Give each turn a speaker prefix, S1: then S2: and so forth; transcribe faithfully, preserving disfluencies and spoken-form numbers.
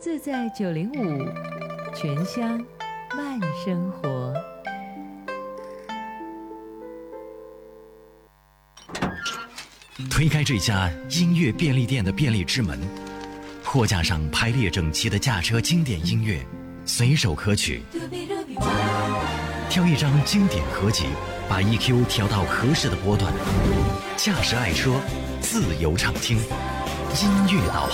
S1: 自在九零五，全乡慢生活。
S2: 推开这家音乐便利店的便利之门，货架上排列整齐的驾车经典音乐，随手可取。挑一张经典合集，把 E Q 调到合适的波段，驾驶爱车，自由畅听，音乐导航。